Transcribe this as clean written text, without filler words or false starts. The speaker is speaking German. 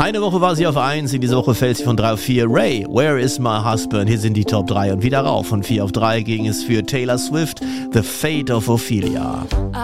Eine Woche war sie auf 1, in dieser Woche fällt sie von 3 auf 4. Ray, Where is my husband? Hier sind die Top 3 und wieder rauf. Von 4 auf 3 ging es für Taylor Swift, The Fate of Ophelia.